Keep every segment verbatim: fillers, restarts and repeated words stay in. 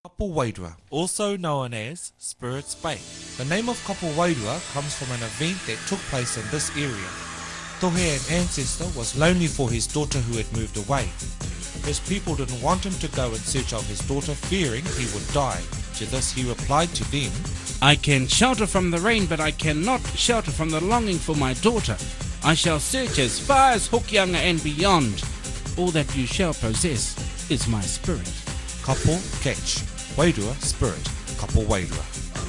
Kapu Wairua, also known as Spirit's Bay. The name of Kapu Wairua comes from an event that took place in this area. Tohe, an ancestor, was lonely for his daughter who had moved away. His people didn't want him to go in search of his daughter, fearing he would die. To this he replied to them, I can shelter from the rain, but I cannot shelter from the longing for my daughter. I shall search as far as Hokianga and beyond. All that you shall possess is my spirit. Kapu catch. Wairua spirit. Kapu Wairua.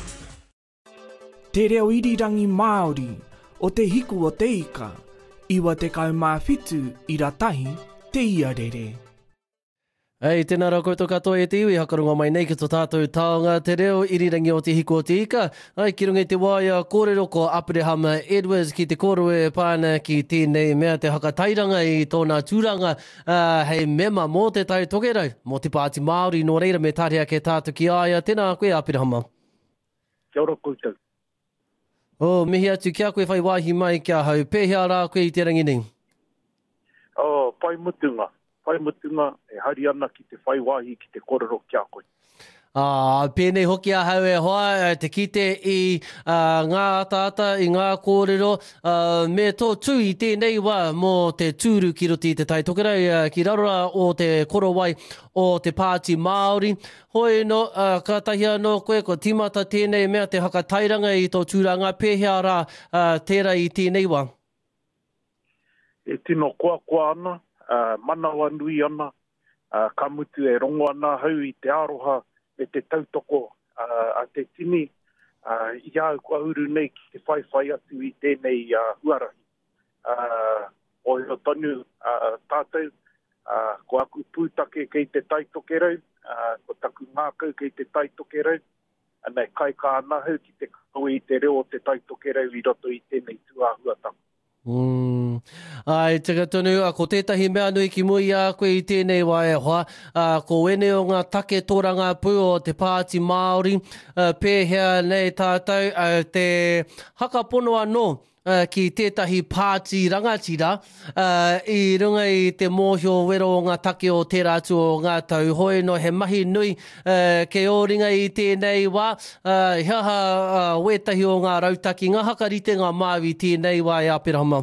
Te reo irirangi Māori, o te hiku o te ika, iwa te kaumāwhitu i ratahi te iarere. Ei, tēnā rau koutou katoa e te iwi, hakarunga mai nei ki tō tātou taonga te reo, irirangi o te hiku o te ika. Ai, ki runga i te waia, kōrero ko Abraham Edwards ki te koroe pāna ki tēnei mea te hakatairanga i tōna tūranga. Uh, hei mema mō te tai tokerau, mō te Pāti Māori, nō reira me tārea ke tātou ki aia. Tēnā koe, Abraham. Kia ora koutou. O, oh, mihi atu kia koe whai wāhi mai kia hau. Pēhea rā koe i te rangi nei? O, oh, pai mutunga. Pai mutunga e hari ana ki te whaiwahi ki te kororo kia koe. Ah, pēnei hoki a hau e hoa, te kite i uh, ngā tāta, i ngā kōrero, uh, me tō tū i tēnei wā mō te tūru ki roti te tai tokerau, uh, ki rarora o te korowai o te Pāti Māori. Hoi no, uh, ka tahi anō koe, ko timata tēnei mea te hakatairanga i tō tūranga, pēhea rā uh, tērā i tēnei wā. E tino koa koa ana. Uh, manawa nui ana, uh, ka mutu e rongo ana hau i te aroha e te tautoko uh, a te tini, uh, i au kua uru nei ki te whaiwhai atu i tēnei uh, huarahi. Uh, o heo tonu uh, tātou, uh, ko aku pūtake kei te taitokerau, uh, ko taku ngākau kei te taitokerau, anei kai ka ana hau ki te kau i te reo o te taitokerau i roto i tēnei tuahuataku. Mm. Ai, tika tonu, a ko tētahi mea nui ki mui a koe i tēnei wā e hoa, a ko wene o ngā take tōranga pū o te Pāti Māori, a, pēhea nei tātou, a, te hakapono anō, Uh, ki tētahi Pāti rangatira uh, i runga i te mōhio wero o ngā take o te rātu o ngā tau hoi no he mahi nui uh, ke ōringa i tēnei wā uh, hiaha uh, wetahi o ngā rautaki ngā hakarite ngā māwi tēnei wā e Aperahama.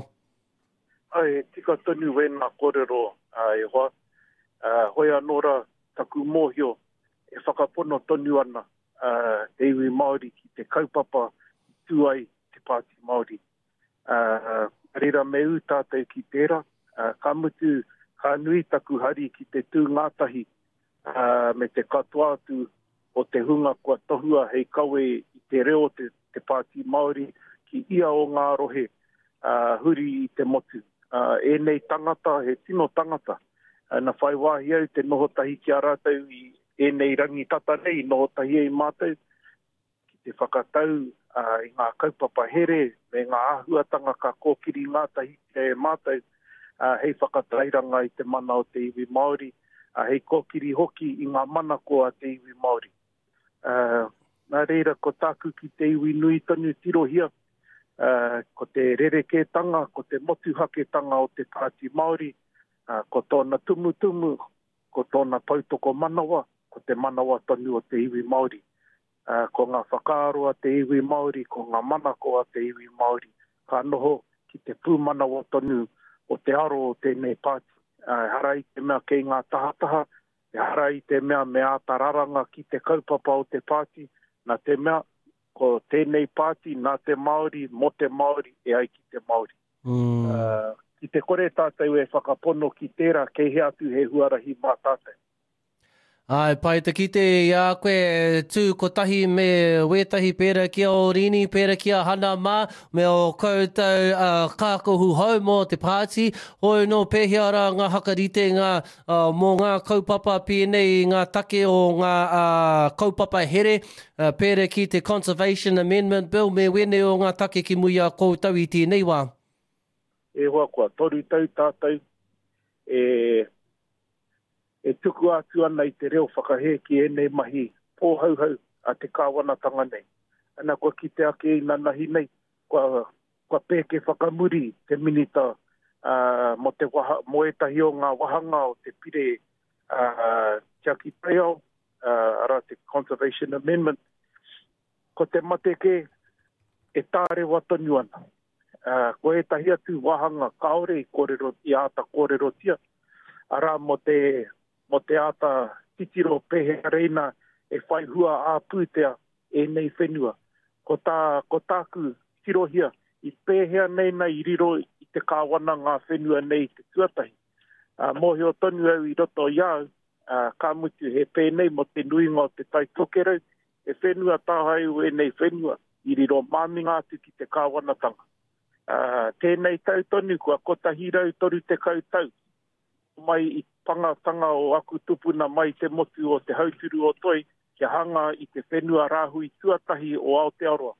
Ai, tika tonu wēnā kōrero uh, e hoa uh, hoi anora taku mōhio e whakapono tonu ana uh, te iwi Māori ki te kaupapa tuai te Pāti Māori. Uh, rira me u tātou ki tērā, uh, ka mutu ka nui taku hari ki te tū ngātahi uh, me te katoa atu o te hunga kua tohua hei kawe i te reo te, te Pāti Māori ki ia o ngā rohe uh, huri i te motu. Uh, e nei tangata, he tino tangata, uh, na whai wāhi au te nohotahi ki a rātou i e nei rangi tata nei, nohotahi ei mātou ki te whakatau Uh, i ngā kaupapa here, me ngā ahuatanga ka kōkiri ngātahi e mātou, uh, hei whakatairanga i te mana o te iwi Māori, uh, hei kōkiri hoki i ngā mana ko a te iwi Māori. Uh, nā reira, ko tāku ki te iwi nui tonu tirohia, uh, ko te rereketanga, ko te motuhaketanga o te Pāti Māori, uh, ko tōna tumutumu, ko tōna pautoko manawa, ko te manawa tonu o te iwi Māori. Uh, ko ngā whakaaroa te iwi Māori, ko ngā manako a te iwi Māori. Ka noho ki te pūmanawa tonu o te aro o tēnei Pāti. Uh, hara i te mea kei ngā tahataha, hara i te mea me ātararanga ki te kaupapa o te Pāti, nā te mea ko tēnei Pāti, nā te Māori, mo te Māori, e ai ki te Māori. Mm. Uh, ki te kore tātou e whakapono ki tērā, kei he atu he huarahi mā tātou. Ai, pai te kite i a koe tū ko tahi me wetahi pēra kia o rini, pēra kia hana mā, me o koutou uh, kākohu hau mō te Pāti, hoi no pēhea rā ngā hakarite ngā uh, mō ngā kaupapa pēnei ngā take o ngā uh, kaupapa here, uh, pēra ki te Conservation Amendment Bill, me wene o ngā take ki mui a koutou i tēnei wā. E hoa kua toru tau tātou, e... e tuku atu ana i te reo whakahe ki e nei mahi pōhauhau a te kāwanatanga nei. Ana kua ki te ake i nanahi nei, kua, kua pēke whakamuri te minita uh, mo te waha, mo etahi o ngā wahanga o te pire uh, tia ki pēao, uh, ara te Conservation Amendment, ko te mateke e tāre wa tonu ana. Uh, ko e tahi atu wahanga kaore i kōrero, i ata kōrero tia. Ara mo te, mo te ata titiro pehe reina e whai hua a pūtea e nei whenua. Ko, tā, ko tāku tirohia i pēhea nei nei i riro i te kāwana ngā whenua nei te tuatahi. Uh, Mohi o tonu au i roto iau, uh, ka mutu he pēnei mo te nuinga o te tai tokerau, e whenua tāhai u e nei whenua i riro māminga atu ki te kāwanatanga. Uh, tēnei tau tonu kua kotahi rau toru te kautau. Mai i pangatanga o aku tupuna mai te motu o te hauturu o toi, kia hanga i te whenua rāhui tuatahi o Aotearoa.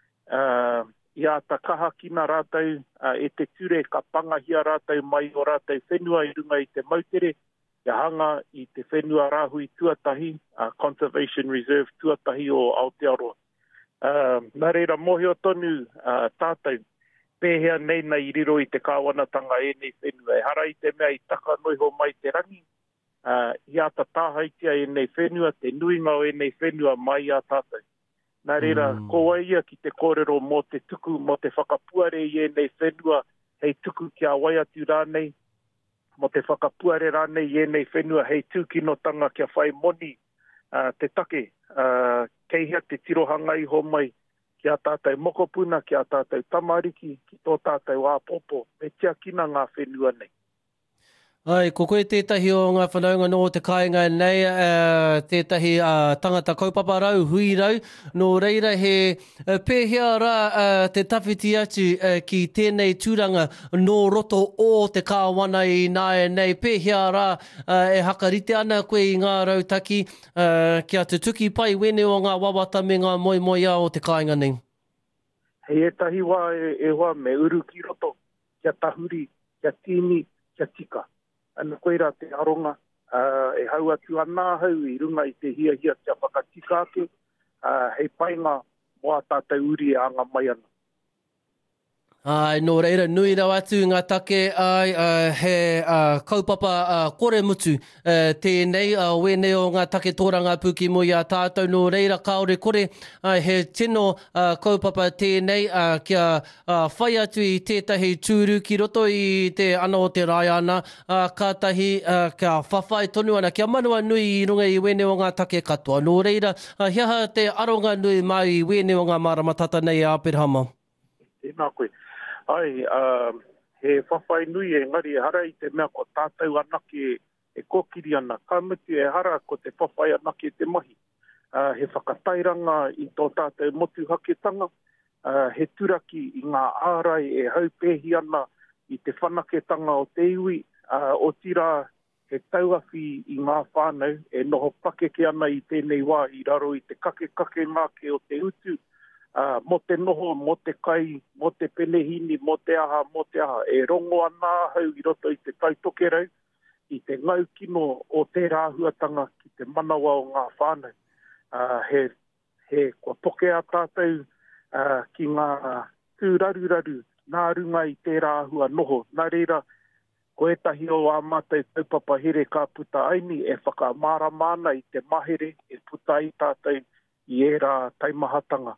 Uh, ia ta kaha kina rātau, uh, e te ture ka pangahia rātau mai o rātau whenua i runga i te mautere, kia hanga i te whenua rāhui tuatahi, uh, Conservation Reserve tuatahi o Aotearoa. Uh, nā reira mohi o tonu uh, tātou, pēhea nei na i riro i te kāwanatanga e nei whenua. E hara i te mea i taka noiho mai te rangi. Uh, I ata tāhaitia e nei whenua, te nuinga o e nei whenua mai a tātou. Nā reira, mm. ko ia ki te kōrero mō te tuku, mō te whakapuare i e nei whenua, hei tuku kia waiatu rānei, mō te whakapuare rānei i e nei whenua, hei tūkinotanga kia whai moni uh, te take, uh, keihia te tirohanga i ho mai, kia tātou mokopuna, kia tātou tamariki, ki tō tātou āpopo, me tia kina ngā whenua nei. Ai, ko koe tētahi o ngā whanaunga no te kāinga nei, uh, tētahi uh, tangata kaupapa rau, hui rau, no reira he uh, pēhea rā uh, te tawhiti atu uh, ki tēnei tūranga no roto o te kāwana i nāe nei, pēhea rā uh, e hakarite ana koe i ngā rautaki, uh, kia te tuki pai wene o ngā wawata me ngā moi moi o te kāinga nei. Hei e tahi wā e, e wā me uru ki roto, kia tahuri, kia tini, kia tika. Ana koeira te aronga, uh, e hau atu anā hau i runga i te hia hia kia whakatika ake, uh, hei painga moa tātou uri e anga mai ana. Ai, no reira, nui rau atu ngā take ai, uh, he uh, kaupapa uh, kore mutu uh, tēnei, uh, wene o ngā take tōranga puki mo i a tātou. No reira, kaore kore, uh, he tino uh, kaupapa tēnei, uh, kia uh, whai atu i tētahi tūru ki roto i te ana o te rai ana, uh, kātahi uh, kia whawhai tonu ana, kia manua nui i runga i wene o ngā take katoa. No reira, uh, hiaha te aronga nui mai i wene o ngā maramatata nei a Aperhama. Tēnā koe. Ai, uh, he whawhai nui e ngari e hara i te mea ko tātou anake e kokiri ana. Ka mutu e hara ko te whawhai anake te mahi. Uh, he whakatairanga i tō tātou motu haketanga. Uh, he turaki i ngā ārai e hau pēhi ana i te whanaketanga o te iwi. Uh, o tira he tauawhi i ngā whānau e noho pakeke ana i tēnei wā i raro i te kake kake ngāke o te utu. Uh, mo te noho, mo te kai, mo te penehini, mo te aha, mo te aha. E rongo ana hau i roto i te taitokerau, i te ngau kino o te rāhuatanga ki te manawa o ngā whānau. Uh, he, he kua poke a tātou uh, ki ngā tūraruraru, nā runga i te rāhua noho. Nā reira, ko etahi o a mātou taupapa here ka puta aini, e whakamāramāna i te mahere, e puta i tātou i e rā taimahatanga.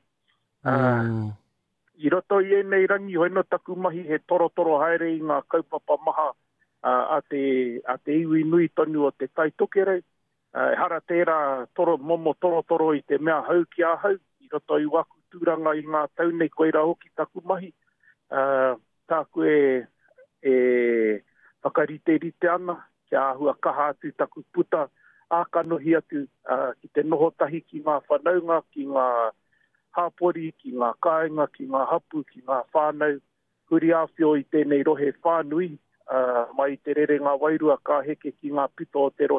Uh, I roto i e nei rangi, hoi no taku mahi he toro toro haere i ngā kaupapa maha uh, a, te, a te iwi nui tonu o te taitokerau. Uh, hara tērā toro, momo toro toro i te mea hau ki a hau, i roto i waku tūranga i ngā taunei koeira hoki taku mahi. Uh, tā koe e whakarite rite ana, kia ahua kaha atu taku puta, ākanohi atu uh, ki te noho tahi ki ngā whanaunga, ki ngā hāpori, ki ngā kāinga, ki ngā hapu, ki ngā whānau. Huri āwhio i tēnei rohe whānui, uh, mai te rerenga wairua ka heke ki ngā pito o te rohe.